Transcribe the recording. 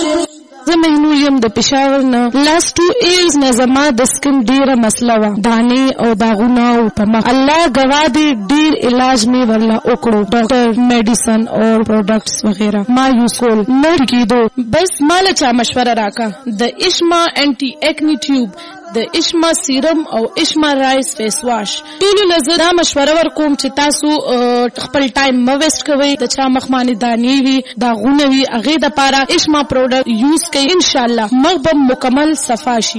زه مهنو یم د پېښور نه. لاست 2 years نه زما د سکن ډېره مسله وه، دانې او داغونه او په مخ. الله ګواه دی ډېر علاج مې ورله وکړو، ډاکټر، میډیسن او پروډکټس وغیره ما یوز کول نه کېدو. بس ماله چا مشوره راکا د اشما انټي اکنی ټیوب، د اشما سیرم او اشما رایس فیس واش. ټولو نظر دا مشوره ورکوم چې تاسو خپل ټایم مه ویسټ کوئ. د چا مخ باندې دانې وي، داغونه وي، هغې دپاره اشما پروډکټ یوز کوئ، انشاءالله مخ به مکمل صفا شي.